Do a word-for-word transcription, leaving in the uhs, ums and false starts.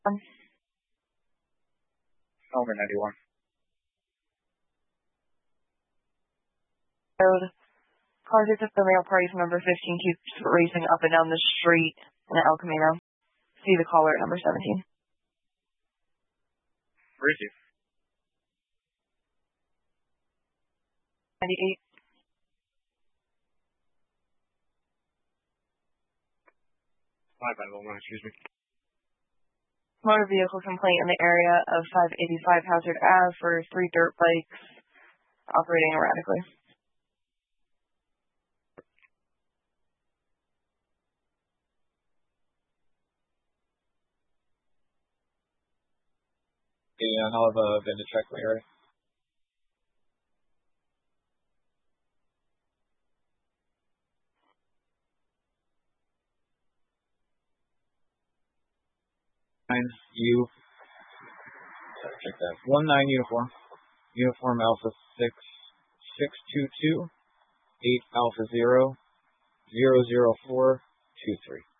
Um, Elmer ninety-one. Road. Cars at the mail price number fifteen keeps racing up and down the street in the El Camino. See the caller at number seventeen. Receive. ninety-eight. My bad, Wilma, excuse me. Motor vehicle complaint in the area of five eighty-five Hazard Avenue for three dirt bikes operating erratically. And I'll have a vendor check later. Nine U. Sorry, check that. One nine uniform. Uniform Alpha six six two two eight Alpha zero zero zero four two three.